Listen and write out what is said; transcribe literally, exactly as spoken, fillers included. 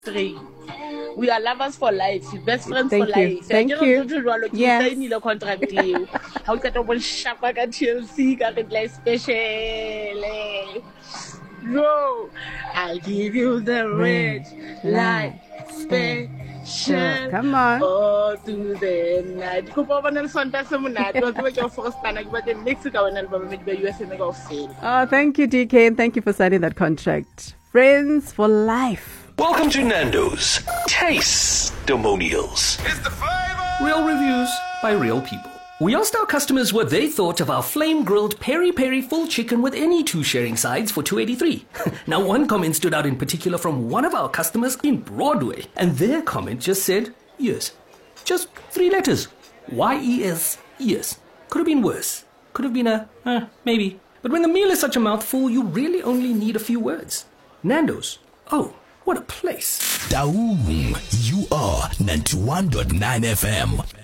three. We are lovers for life, best friends Thank for you. life. Thank you. Yes. How can I shapa ka Chelsea ka like special? No, I'll give you the red light special. Come on. Oh, to the night. Kupa ba na sonta sa muna? Because we your first time, but the next one album with the U S A mega of sale. Oh, thank you, D K, and thank you for signing that contract. Friends for life. Welcome to Nando's Taste-Demonials. It's the flavor! Real reviews by real people. We asked our customers what they thought of our flame-grilled peri-peri full chicken with any two sharing sides for two dollars and eighty-three cents. Now, one comment stood out in particular from one of our customers in Broadway, and their comment just said, yes. Just three letters. Y E S, yes. Could have been worse. Could have been a, uh, maybe. But when the meal is such a mouthful, you really only need a few words. Nando's. Oh, what a place. Taung, you are ninety-one point nine F M.